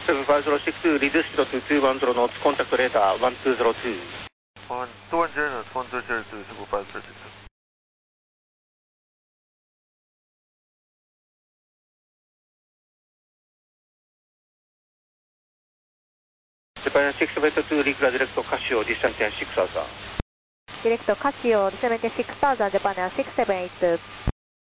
7506 reduced to 210 knots, contact radar 1202. 210 knots, 1202, 7506. Japan 672, Recla direct to Casio, distance 6,000. Direct to Casio, 76,000, Japan 678.